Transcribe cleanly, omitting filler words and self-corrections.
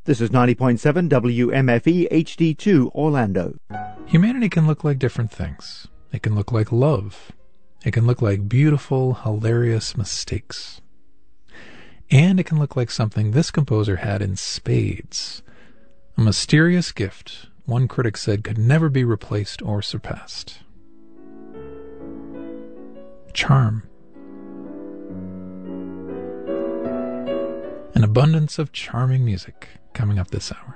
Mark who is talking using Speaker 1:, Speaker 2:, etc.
Speaker 1: This is 90.7 WMFE HD2 Orlando.
Speaker 2: Humanity can look like different things. It can look like love. It can look like beautiful, hilarious mistakes. And it can look like something this composer had in spades. A mysterious gift one critic said could never be replaced or surpassed. Charm. An abundance of charming music coming up this hour.